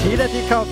Sheila Dikov,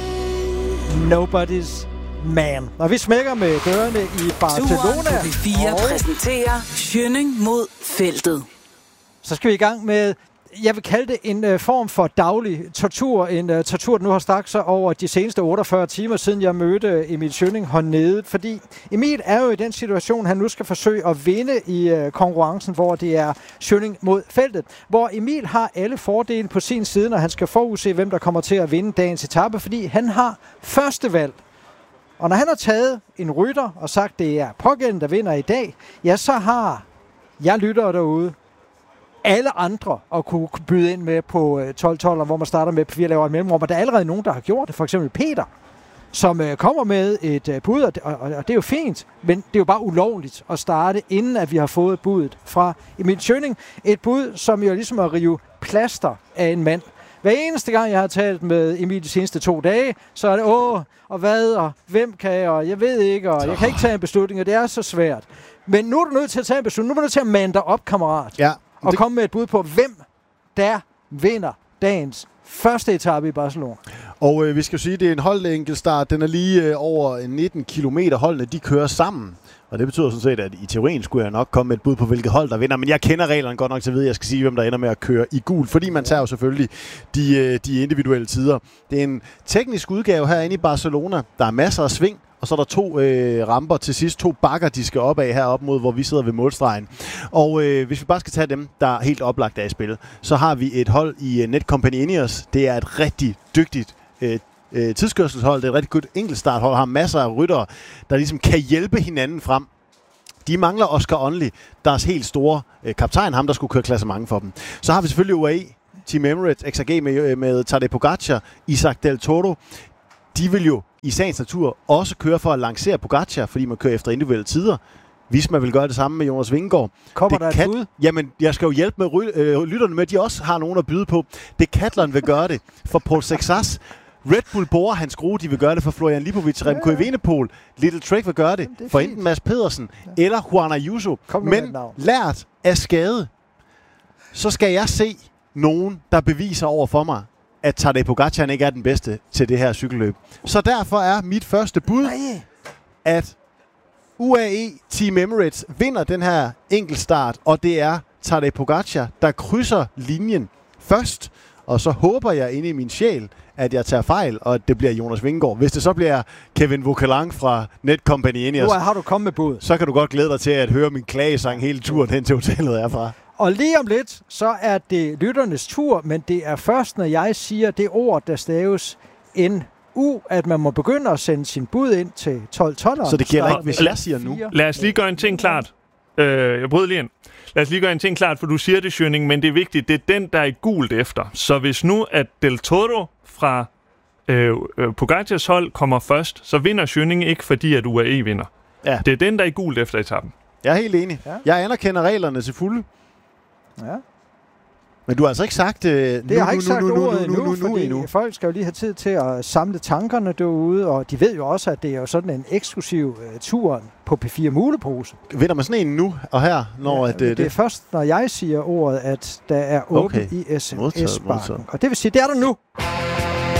Nobody's Man. Og vi smækker med dørene i Barcelona. Turen på P4 præsenterer Schønning mod feltet. Så skal vi i gang med, jeg vil kalde det en form for daglig tortur. En tortur, der nu har strakt sig over de seneste 48 timer, siden jeg mødte Emil Schønning hernede. Fordi Emil er jo i den situation, han nu skal forsøge at vinde i konkurrencen, hvor det er Schønning mod feltet. Hvor Emil har alle fordele på sin side, når han skal forudse, hvem der kommer til at vinde dagens etape, fordi han har første valg. Og når han har taget en rytter og sagt, det er pågældende, der vinder i dag, ja, så har jeg lyttere derude alle andre at kunne byde ind med på 12-12, hvor man starter med P4 laver et mellemrum, og der er allerede nogen, der har gjort det. For eksempel Peter, som kommer med et bud, og det er jo fint, men det er jo bare ulovligt at starte, inden at vi har fået budet fra Emil Schønning. Et bud, som jo ligesom at rive plaster af en mand. Hver eneste gang, jeg har talt med Emil de seneste 2 dage, så er det, og hvad, og hvem kan jeg, og jeg ved ikke, og jeg kan ikke tage en beslutning, og det er så svært. Men nu er du nødt til at tage en beslutning. Nu er du nødt til at mande dig op, kammerat. Ja. Og komme med et bud på, hvem der vinder dagens første etape i Barcelona. Og vi skal jo sige, at det er en holdenkeltstart. Den er lige over 19 kilometer. Holdene, de kører sammen. Og det betyder sådan set, at i teorien skulle jeg nok komme med et bud på, hvilket hold der vinder. Men jeg kender reglerne godt nok til at vide, at jeg skal sige, hvem der ender med at køre i gul. Fordi man tager jo selvfølgelig de individuelle tider. Det er en teknisk udgave herinde i Barcelona. Der er masser af sving. Og så er der 2 ramper til sidst, 2 bakker, de skal op af heroppe mod, hvor vi sidder ved målstregen. Og hvis vi bare skal tage dem, der er helt oplagt af i spil, så har vi et hold i Netcompany Ineos. Det er et rigtig dygtigt tidskørselshold. Det er et rigtig godt enkeltstarthold. Har masser af ryttere, der ligesom kan hjælpe hinanden frem. De mangler Oscar Onley, deres helt store kaptajn, ham der skulle køre klassement for dem. Så har vi selvfølgelig UAE, Team Emirates, XRG med Tadej Pogačar, Isaac Del Toro. De vil jo i sagens natur også køre for at lancere Pogačar, fordi man kører efter individuelle tider. Visma vil gøre det samme med Jonas Vingegaard. Kommer der et bud? Jamen, jeg skal jo hjælpe med lytterne med, at de også har nogen at byde på. Decathlon vil gøre det for Paul Sexas. Red Bull Bora, hans skrue, de vil gøre det for Florian Lipovic, Remco Evenepoel. Little Trek vil gøre det for enten Mads Pedersen eller Juan Ayuso. Men lært af skade, så skal jeg se nogen, der beviser over for mig, at Tadej Pogačar ikke er den bedste til det her cykelløb. Så derfor er mit første bud, at UAE Team Emirates vinder den her enkeltstart, og det er Tadej Pogačar, der krydser linjen først. Og så håber jeg inde i min sjæl, at jeg tager fejl, og at det bliver Jonas Vingegaard. Hvis det så bliver Kevin Vauquelin fra Netcompany Ineos, nu har du kommet med bud. Så kan du godt glæde dig til at høre min klagesang hele turen hen til hotellet herfra. Og lige om lidt, så er det lytternes tur, men det er først, når jeg siger det ord, der staves NU, at man må begynde at sende sin bud ind til 12-12'eren. Så det gælder ikke, hvis jeg siger nu. Lad os lige gøre en ting klart. Jeg bryder lige ind. Lad os lige gøre en ting klart, for du siger det, Schønning, men det er vigtigt. Det er den, der er gult efter. Så hvis nu, at Del Toro fra Pogačars hold kommer først, så vinder Schønning ikke, fordi at UAE vinder. Ja. Det er den, der er gult efter etappen. Jeg er helt enig. Ja. Jeg anerkender reglerne til fulde. Ja. Men du har altså ikke sagt det har jeg ikke sagt ordet endnu, fordi folk skal jo lige have tid til at samle tankerne derude, og de ved jo også, at det er jo sådan en eksklusiv tur på P4 Mulepose. Vinder man sådan en nu og her? Når det er først, når jeg siger ordet, at der er åben i SMS-banken. Og det vil sige, det er der nu.